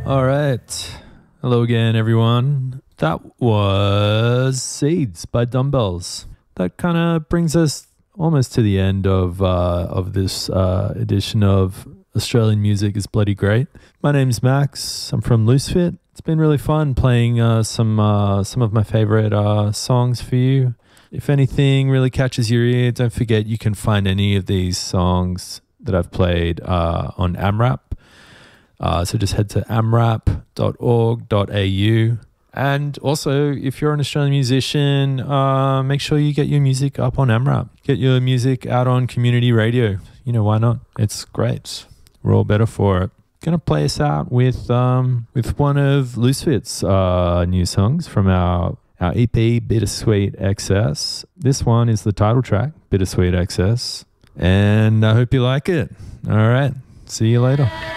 All right. Hello again, everyone. That was Seeds by Dumbbells. That kind of brings us almost to the end of this edition of Australian Music is Bloody Great. My name's Max. I'm from Loosefit. It's been really fun playing some of my favorite songs for you. If anything really catches your ear, don't forget you can find any of these songs that I've played on AMRAP. So just head to amrap.org.au. And also, if you're an Australian musician, make sure you get your music up on AMRAP. Get your music out on community radio. You know, why not? It's great. We're all better for it. Gonna play us out with one of Loosefit's new songs from our EP, Bittersweet XS. This one is the title track, Bittersweet XS. And I hope you like it. All right. See you later.